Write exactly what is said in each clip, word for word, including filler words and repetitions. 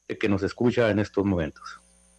de que nos escucha en estos momentos.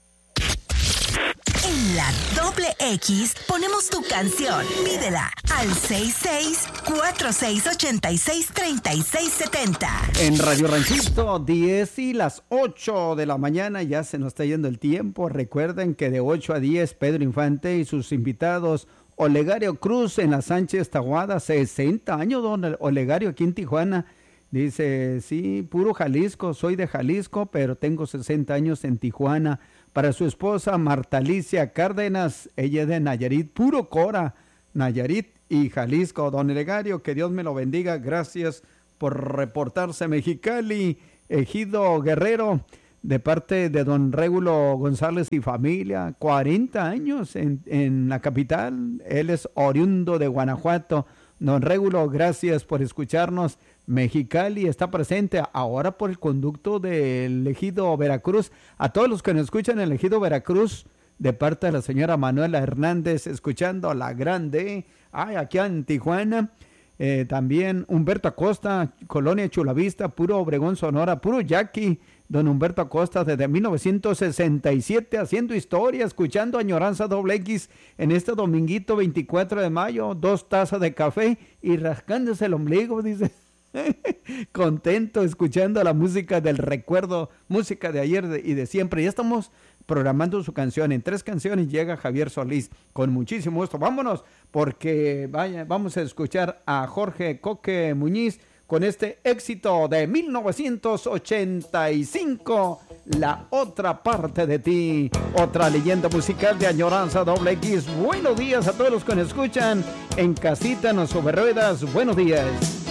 En la doble X ponemos tu canción. Pídela al seis seis cuatro seis ocho seis tres seis siete cero. En Radio Ranchito, diez y las ocho de la mañana, ya se nos está yendo el tiempo. Recuerden que de ocho a diez, Pedro Infante y sus invitados, Olegario Cruz en la Sánchez Tahuada, sesenta años, don Olegario, aquí en Tijuana. Dice, sí, puro Jalisco, soy de Jalisco, pero tengo sesenta años en Tijuana. Para su esposa Marta Alicia Cárdenas, ella es de Nayarit, puro Cora, Nayarit y Jalisco. Don Olegario, que Dios me lo bendiga, gracias por reportarse. Mexicali, Ejido Guerrero, de parte de don Régulo González y familia, cuarenta años en, en la capital, él es oriundo de Guanajuato. Don Régulo, gracias por escucharnos. Mexicali está presente ahora por el conducto del Ejido Veracruz. A todos los que nos escuchan en el Ejido Veracruz, de parte de la señora Manuela Hernández, escuchando La Grande, ay, aquí en Tijuana. Eh, también Humberto Acosta, Colonia Chulavista, puro Obregón, Sonora, puro Yaqui. Don Humberto Acosta desde mil novecientos sesenta y siete haciendo historia, escuchando Añoranza Doble X en este dominguito veinticuatro de mayo, dos tazas de café y rascándose el ombligo, dice. Contento escuchando la música del recuerdo, música de ayer y de siempre. Ya estamos programando su canción. En tres canciones llega Javier Solís. Con muchísimo gusto. Vámonos, porque vaya, vamos a escuchar a Jorge Coque Muñiz con este éxito de mil novecientos ochenta y cinco, La Otra Parte de Ti, otra leyenda musical de Añoranza Doble X. Buenos días a todos los que nos escuchan en casita, en los sobre ruedas. Buenos días.